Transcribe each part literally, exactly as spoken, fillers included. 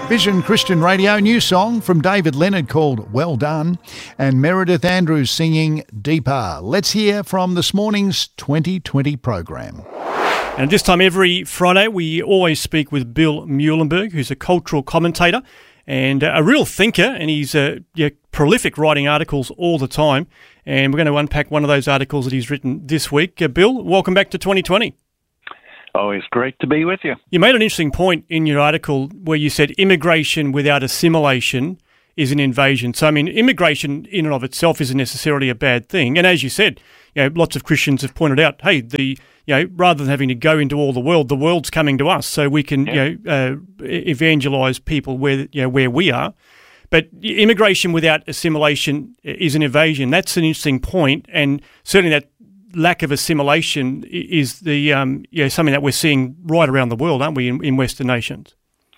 Vision Christian Radio, new song from David Leonard called Well Done, and Meredith Andrews singing Deeper. Let's hear from this morning's twenty twenty program. And at this time every Friday, we always speak with Bill Muehlenberg, who's a cultural commentator and a real thinker, and he's uh, yeah, prolific writing articles all the time. And we're going to unpack one of those articles that he's written this week. Uh, Bill, welcome back to twenty twenty. Always great to be with you. You made an interesting point in your article where you said immigration without assimilation is an invasion. So, I mean, immigration in and of itself isn't necessarily a bad thing. And as you said, you know, lots of Christians have pointed out, hey, the you know, rather than having to go into all the world, the world's coming to us, so we can yeah. you know uh, evangelise people where you know where we are. But immigration without assimilation is an invasion. That's an interesting point, and certainly that lack of assimilation is the um, yeah something that we're seeing right around the world, aren't we, in, in Western nations?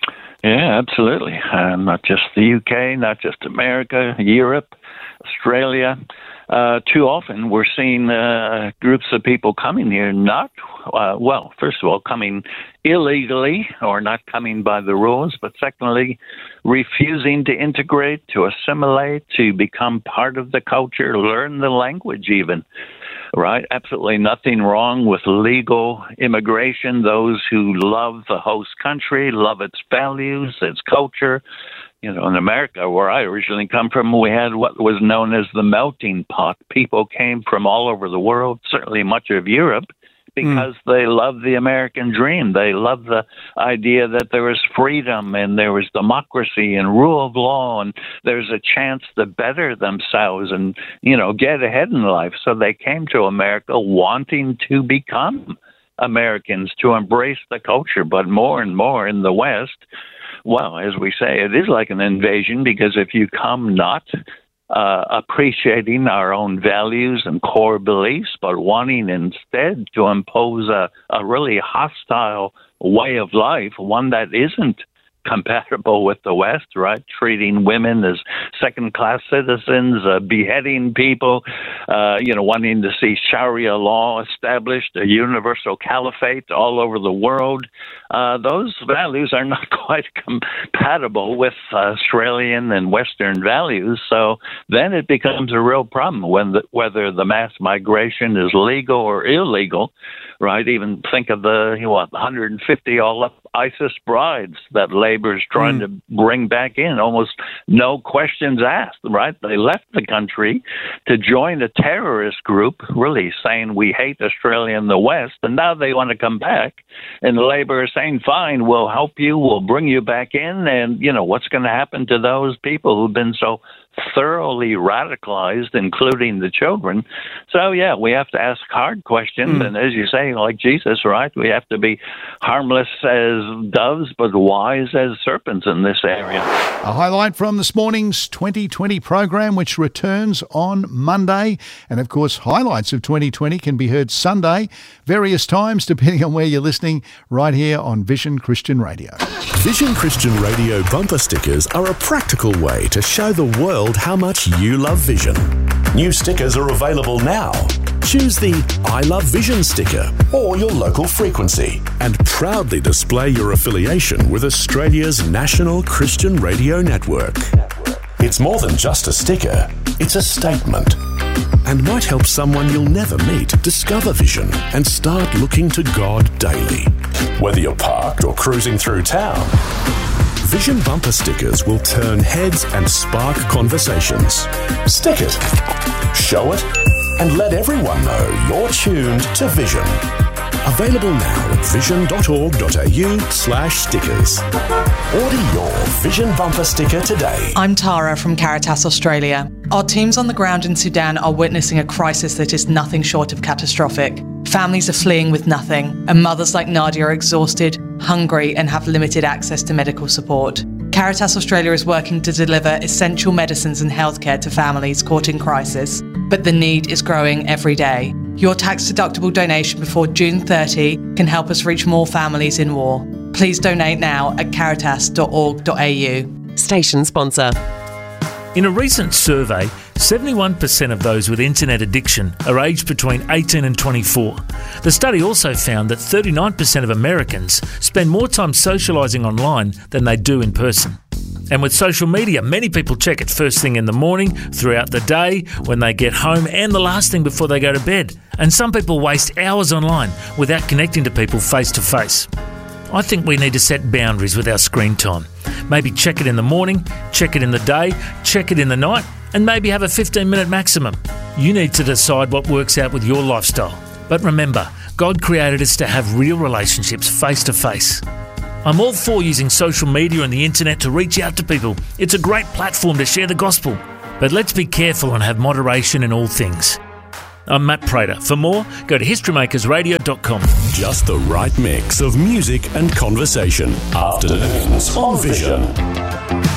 Yeah, absolutely. Uh, not just the U K, not just America, Europe, Australia. Uh, too often we're seeing uh, groups of people coming here not, uh, well, first of all, coming illegally or not coming by the rules, but secondly, refusing to integrate, to assimilate, to become part of the culture, learn the language even. Right? Absolutely nothing wrong with legal immigration. Those who love the host country, love its values, its culture. You know, in America, where I originally come from, we had what was known as the melting pot. People came from all over the world, certainly much of Europe, because mm. they love the American dream. They love the idea that there was freedom and there was democracy and rule of law and there's a chance to better themselves and, you know, get ahead in life. So they came to America wanting to become Americans, to embrace the culture. But more and more in the West, well, as we say, it is like an invasion, because if you come not Uh, appreciating our own values and core beliefs, but wanting instead to impose a, a really hostile way of life, one that isn't compatible with the West, right? Treating women as second-class citizens, uh, beheading people, uh, you know, wanting to see Sharia law established, a universal caliphate all over the world. Uh, those values are not quite compatible with uh, Australian and Western values. So then it becomes a real problem when the, whether the mass migration is legal or illegal, right? Even think of the, you know, what, one hundred fifty all up ISIS brides that Labor's trying mm. to bring back in, almost no questions asked, right? They left the country to join a terrorist group, really saying we hate Australia and the West, and now they want to come back, and Labor is saying, fine, we'll help you, we'll bring you back in, and, you know, what's going to happen to those people who've been so thoroughly radicalized, including the children? So, yeah, we have to ask hard questions, mm. and as you say, like Jesus, right, we have to be harmless as doves, but wise as serpents in this area. A highlight from this morning's twenty twenty program, which returns on Monday. And, of course, highlights of twenty twenty can be heard Sunday, various times, depending on where you're listening, right here on Vision Christian Radio. Vision Christian Radio bumper stickers are a practical way to show the world how much you love Vision. New stickers are available now. Choose the I Love Vision sticker or your local frequency and proudly display your affiliation with Australia's national Christian radio network. It's more than just a sticker, it's a statement, and might help someone you'll never meet discover Vision and start looking to God daily. Whether you're parked or cruising through town, Vision bumper stickers will turn heads and spark conversations. Stick it, show it, and let everyone know you're tuned to Vision. Available now at vision.org.au slash stickers. Order your Vision bumper sticker today. I'm Tara from Caritas Australia. Our teams on the ground in Sudan are witnessing a crisis that is nothing short of catastrophic. Families are fleeing with nothing, and mothers like Nadia are exhausted, hungry, and have limited access to medical support. Caritas Australia is working to deliver essential medicines and healthcare to families caught in crisis, but the need is growing every day. Your tax-deductible donation before June thirtieth can help us reach more families in war. Please donate now at caritas dot org dot a u. Station sponsor. In a recent survey, seventy-one percent of those with internet addiction are aged between eighteen and twenty-four. The study also found that thirty-nine percent of Americans spend more time socialising online than they do in person. And with social media, many people check it first thing in the morning, throughout the day, when they get home, and the last thing before they go to bed. And some people waste hours online without connecting to people face to face. I think we need to set boundaries with our screen time. Maybe check it in the morning, check it in the day, check it in the night, and maybe have a fifteen minute maximum. You need to decide what works out with your lifestyle. But remember, God created us to have real relationships face to face. I'm all for using social media and the internet to reach out to people. It's a great platform to share the gospel. But let's be careful and have moderation in all things. I'm Matt Prater. For more, go to history makers radio dot com. Just the right mix of music and conversation. Afternoons on Vision.